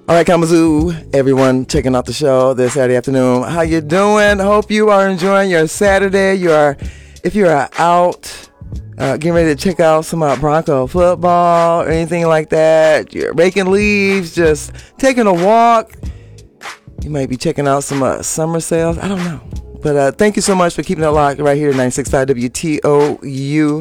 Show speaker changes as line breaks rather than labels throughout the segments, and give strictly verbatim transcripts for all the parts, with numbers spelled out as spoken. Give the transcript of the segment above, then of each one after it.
All right, Kalamazoo, everyone checking out the show this Saturday afternoon. How you doing? Hope you are enjoying your Saturday. You are, if you are out, uh, getting ready to check out some uh, Bronco football or anything like that. You're raking leaves, just taking a walk. You might be checking out some uh, summer sales. I don't know. But uh, thank you so much for keeping it locked right here at ninety-six point five W T O U.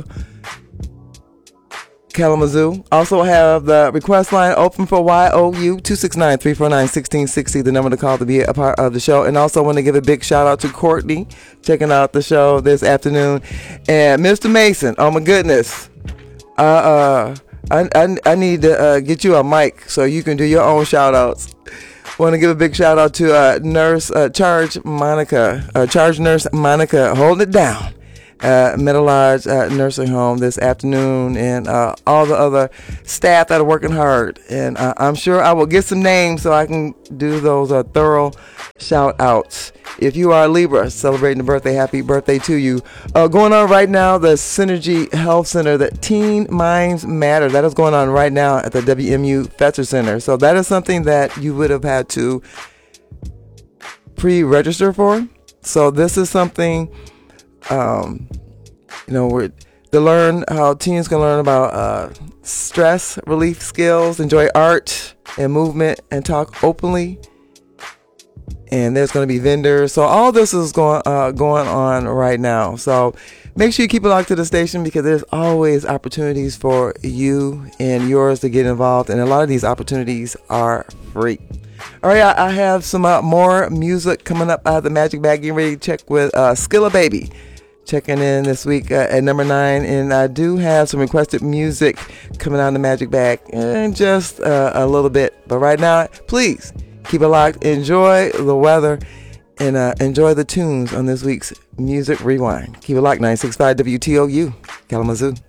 Kalamazoo. Also have the request line open for Y O U two six nine, three four nine, one six six zero, the number to call to be a part of the show. And also want to give a big shout out to Courtney checking out the show this afternoon. And Mister Mason, oh my goodness. Uh, uh, I, I, I need to uh, get you a mic so you can do your own shout outs. Want to give a big shout out to uh, Nurse uh, Charge Monica, uh, Charge Nurse Monica, holding it down. Uh, Meadow Lodge uh, Nursing Home this afternoon, and uh, all the other staff that are working hard. And uh, I'm sure I will get some names so I can do those uh, thorough shout outs. If you are a Libra celebrating a birthday, happy birthday to you. Uh, going on right now, the Synergy Health Center, the Teen Minds Matter, that is going on right now at the W M U Fetzer Center. So that is something that you would have had to pre-register for. So this is something Um, you know, we're to learn how teens can learn about uh, stress relief skills, enjoy art and movement, and talk openly. And there's going to be vendors. So all this is going uh, going on right now. So make sure you keep it locked to the station, because there's always opportunities for you and yours to get involved. And a lot of these opportunities are free. All right, I, I have some uh, more music coming up out of the Magic Bag. Getting ready to check with uh, Skilla Baby. Checking in this week uh, at number nine, and I do have some requested music coming out in the Magic Bag in just uh, a little bit. But right now, please keep it locked. Enjoy the weather and uh, enjoy the tunes on this week's Music Rewind. Keep it locked. ninety-six point five W T O U, Kalamazoo.